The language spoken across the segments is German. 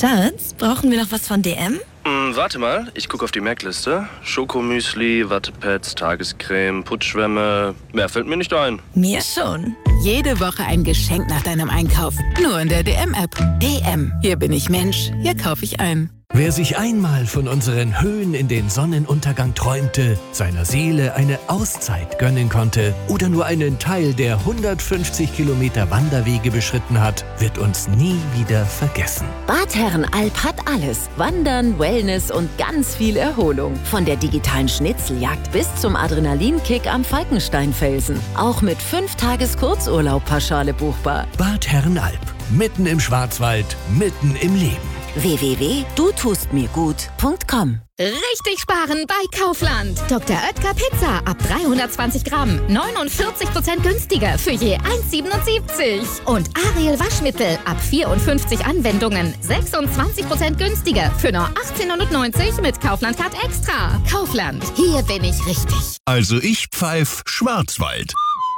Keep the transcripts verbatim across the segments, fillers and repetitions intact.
Schatz, brauchen wir noch was von D M? Hm, warte mal, ich gucke auf die Merkliste. Schokomüsli, Wattepads, Tagescreme, Putzschwämme. Mehr fällt mir nicht ein. Mir schon. Jede Woche ein Geschenk nach deinem Einkauf. Nur in der D M-App. D M. Hier bin ich Mensch. Hier kaufe ich ein. Wer sich einmal von unseren Höhen in den Sonnenuntergang träumte, seiner Seele eine Auszeit gönnen konnte oder nur einen Teil der hundertfünfzig Kilometer Wanderwege beschritten hat, wird uns nie wieder vergessen. Bad Herrenalb hat alles. Wandern, Wellness und ganz viel Erholung. Von der digitalen Schnitzeljagd bis zum Adrenalinkick am Falkensteinfelsen. Auch mit fünf Tages Kurzurlaub pauschale buchbar. Bad Herrenalb. Mitten im Schwarzwald, mitten im Leben. w w w punkt du tust mir gut punkt com. Richtig sparen bei Kaufland. Doktor Oetker Pizza ab dreihundertzwanzig Gramm. neunundvierzig Prozent günstiger für je eins Komma siebenundsiebzig. Und Ariel Waschmittel ab vierundfünfzig Anwendungen. sechsundzwanzig Prozent günstiger für nur achtzehnhundertneunzig mit Kaufland Card Extra. Kaufland, hier bin ich richtig. Also ich pfeif Schwarzwald.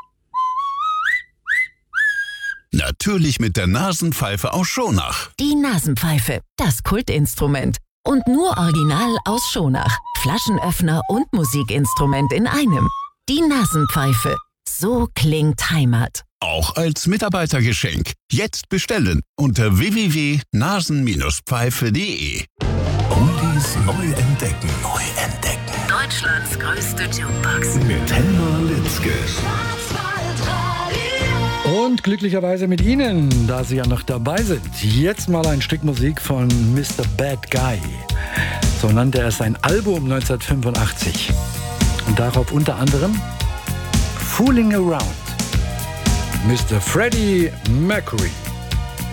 Natürlich mit der Nasenpfeife aus Schonach. Die Nasenpfeife, das Kultinstrument. Und nur original aus Schonach. Flaschenöffner und Musikinstrument in einem. Die Nasenpfeife. So klingt Heimat. Auch als Mitarbeitergeschenk. Jetzt bestellen unter w w w punkt nasen pfeife punkt de. Oldies neu entdecken. Neu entdecken. Deutschlands größte Jukebox. Mit Helma Litzke. Und glücklicherweise mit Ihnen, da Sie ja noch dabei sind. Jetzt mal ein Stück Musik von Mister Bad Guy. So nannte er sein Album neunzehnhundertfünfundachtzig. Und darauf unter anderem Fooling Around. Mister Freddie Mercury.